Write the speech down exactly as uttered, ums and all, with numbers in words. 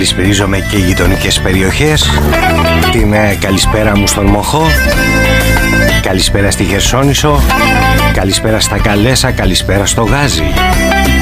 Καλησπερίζομαι και οι γειτονικές περιοχές. Την ε, καλησπέρα μου στον Μοχό. Καλησπέρα στη Χερσόνησο. Καλησπέρα στα Καλέσα. Καλησπέρα στο Γάζι.